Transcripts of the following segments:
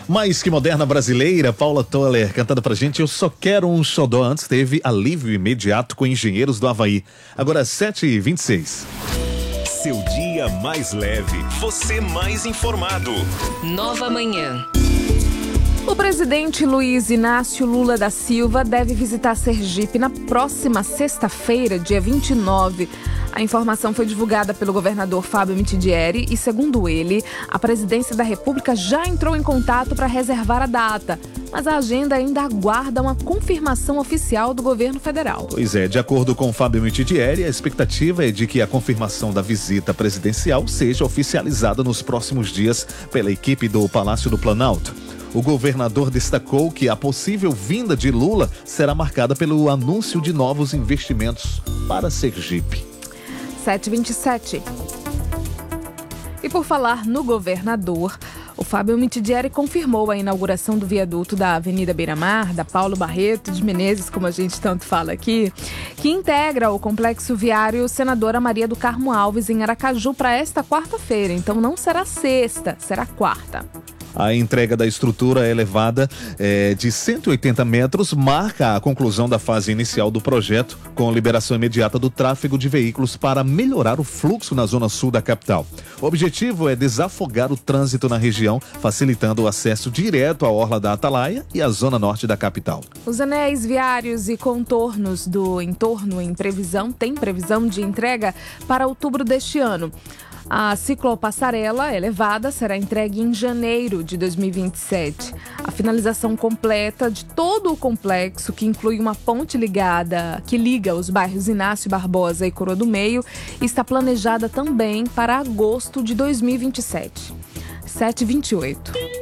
Mais que moderna brasileira, Paula Toller cantando pra gente Eu Só Quero um Xodó. Antes teve Alívio Imediato com Engenheiros do Havaí. Agora 7h26. Seu dia mais leve, você mais informado. Nova Manhã. O presidente Luiz Inácio Lula da Silva deve visitar Sergipe na próxima sexta-feira, dia 29. A informação foi divulgada pelo governador Fábio Mitidieri e, segundo ele, a presidência da República já entrou em contato para reservar a data. Mas a agenda ainda aguarda uma confirmação oficial do governo federal. Pois é, de acordo com Fábio Mitidieri, a expectativa é de que a confirmação da visita presidencial seja oficializada nos próximos dias pela equipe do Palácio do Planalto. O governador destacou que a possível vinda de Lula será marcada pelo anúncio de novos investimentos para Sergipe. 7h27. E por falar no governador, o Fábio Mitidieri confirmou a inauguração do viaduto da Avenida Beira-Mar, da Paulo Barreto de Menezes, como a gente tanto fala aqui, que integra o complexo viário Senadora Maria do Carmo Alves, em Aracaju, para esta quarta-feira. Então não será sexta, será quarta. A entrega da estrutura elevada de 180 metros marca a conclusão da fase inicial do projeto, com liberação imediata do tráfego de veículos para melhorar o fluxo na zona sul da capital. O objetivo é desafogar o trânsito na região, facilitando o acesso direto à orla da Atalaia e à zona norte da capital. Os anéis viários e contornos do entorno têm previsão de entrega para outubro deste ano. A ciclopassarela elevada será entregue em janeiro de 2027. A finalização completa de todo o complexo, que inclui uma ponte que liga os bairros Inácio Barbosa e Coroa do Meio, está planejada também para agosto de 2027. 7h28.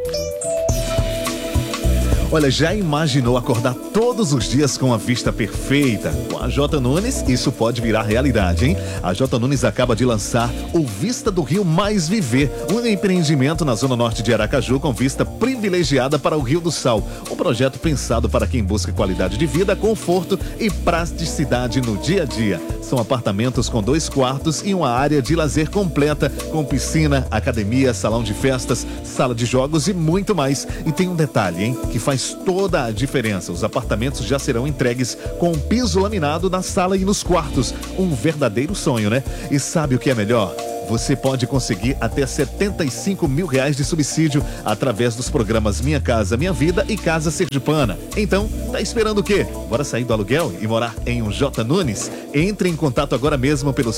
Olha, já imaginou acordar todos os dias com a vista perfeita? Com a J Nunes, isso pode virar realidade, hein? A J Nunes acaba de lançar o Vista do Rio Mais Viver, um empreendimento na zona norte de Aracaju com vista privilegiada para o Rio do Sal. Um projeto pensado para quem busca qualidade de vida, conforto e praticidade no dia a dia. São apartamentos com 2 quartos e uma área de lazer completa, com piscina, academia, salão de festas, sala de jogos e muito mais. E tem um detalhe, hein? Que faz toda a diferença. Os apartamentos já serão entregues com um piso laminado na sala e nos quartos. Um verdadeiro sonho, né? E sabe o que é melhor? Você pode conseguir até R$75 mil de subsídio através dos programas Minha Casa Minha Vida e Casa Sergipana. Então, tá esperando o quê? Bora sair do aluguel e morar em um J Nunes? Entre em contato agora mesmo pelo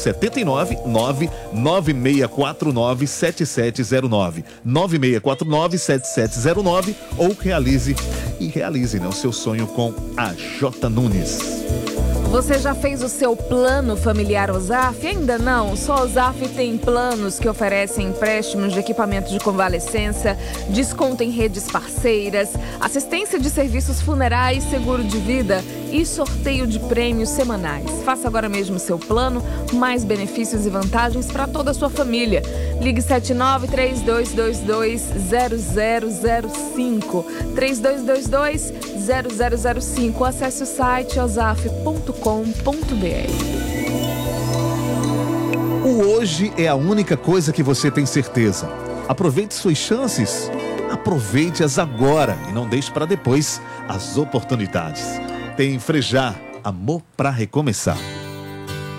799-9649-7709. 9649-7709 ou realize o seu sonho com a J Nunes. Você já fez o seu plano familiar OSAF? Ainda não? Só a OSAF tem planos que oferecem empréstimos de equipamento de convalescença, desconto em redes parceiras, assistência de serviços funerais, seguro de vida e sorteio de prêmios semanais. Faça agora mesmo o seu plano, mais benefícios e vantagens para toda a sua família. Ligue 79-3222-0005, 3222-0005. Acesse o site osaf.com.br. O hoje é a única coisa que você tem certeza. Aproveite suas chances, aproveite-as agora e não deixe para depois as oportunidades. Tem Frejá, amor para recomeçar.